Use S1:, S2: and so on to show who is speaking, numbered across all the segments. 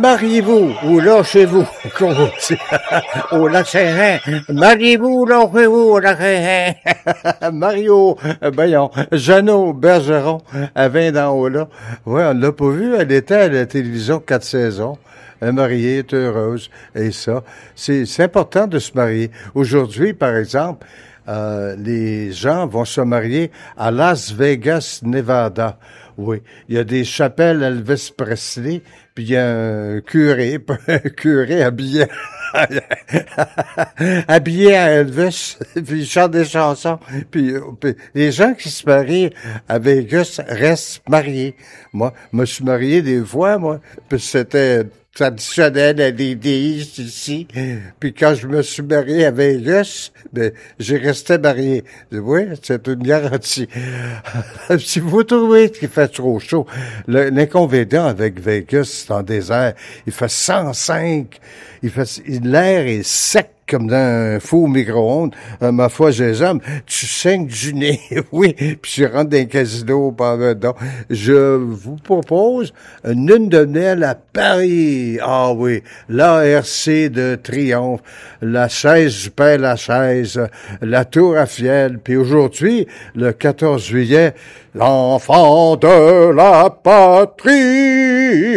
S1: mariez-vous ou lâchez-vous, comme on dit au lac Saint-Jean. Mariez-vous, lâchez-vous au lac Saint-Jean. Mario, voyons, Jeannot Bergeron, elle vient d'en haut là. Ouais, on l'a pas vu, elle était à la télévision 4 saisons. Elle est mariée, est heureuse, et ça. C'est important de se marier. Aujourd'hui, par exemple, les gens vont se marier à Las Vegas, Nevada. Oui, il y a des chapelles Elvis Presley, puis il y a un curé habillé habillé à Elvis, puis il chante des chansons. Puis les gens qui se marient à Vegas restent mariés. Moi, je me suis marié des fois, moi, puis c'était traditionnel à l'idée ici. Puis quand je me suis marié à Vegas, ben, j'ai resté marié. Oui, c'est une garantie. Si vous trouvez qu'il fait trop chaud, l'inconvénient avec Vegas, c'est en désert, il fait 105. L'air est sec comme dans un faux micro-ondes. Ma foi, Jésus, tu saignes du nez. Oui, puis tu rentres dans un casino pendant. Je vous propose une lune de miel à Paris. Ah oui, l'ARC de Triomphe, la chaise du Père Lachaise, la Tour Eiffel. Puis aujourd'hui, le 14 juillet, l'enfant de la patrie.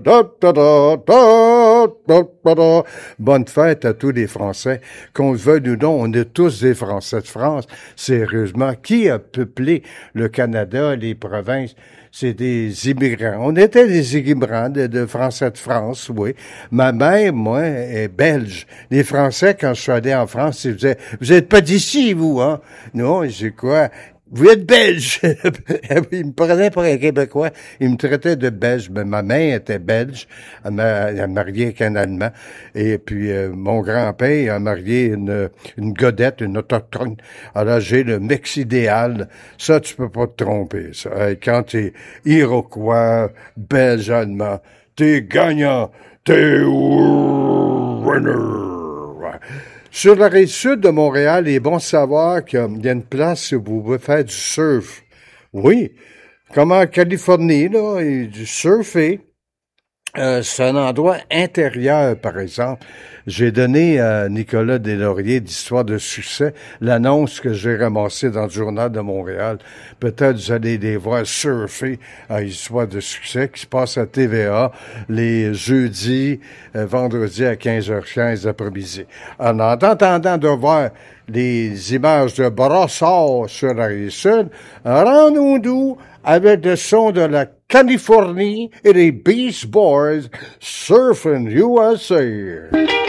S1: Bonne fête à tous les Français. Qu'on le veuille ou non, on est tous des Français de France. Sérieusement, qui a peuplé le Canada, les provinces? C'est des immigrants. On était des immigrants de Français de France, oui. Ma mère, moi, est belge. Les Français, quand je suis allé en France, ils disaient, vous êtes pas d'ici, vous, hein? Non, j'ai quoi? Vous êtes belge. Il me prenait pour un Québécois. Il me traitait de belge. Mais ma mère était belge. Elle a marié avec un Allemand. Et puis, mon grand-père a marié une godette, une autochtone. Alors, j'ai le mix idéal. Ça, tu peux pas te tromper, ça. Quand t'es Iroquois, belge, allemand, t'es gagnant. T'es winner. Sur la rive sud de Montréal, il est bon de savoir qu'il y a une place où vous pouvez faire du surf. Oui, comme en Californie, là, du surfer. C'est un endroit intérieur, par exemple. J'ai donné à Nicolas Deslauriers d'Histoire de succès l'annonce que j'ai ramassée dans le Journal de Montréal. Peut-être vous allez les voir surfer à Histoire de succès qui se passe à TVA les jeudis, vendredis à 15h15 après-midi. En attendant de voir les images de Brossard sur la rive sud, rendons-nous avec le son de la Californie et les Beach Boys Surfing USA.